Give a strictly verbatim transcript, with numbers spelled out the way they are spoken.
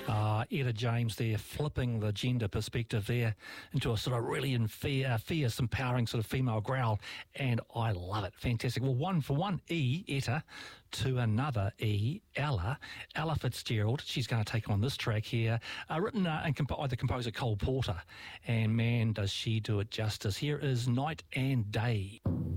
Uh, Etta James there, flipping the gender perspective there into a sort of really in fear, fierce, empowering sort of female growl, and I love it. Fantastic. Well, one for one E, Etta, to another E, Ella. Ella Fitzgerald, she's going to take on this track here, uh, written uh, and comp- by the composer Cole Porter, and man, does she do it justice. Here is Night and Day.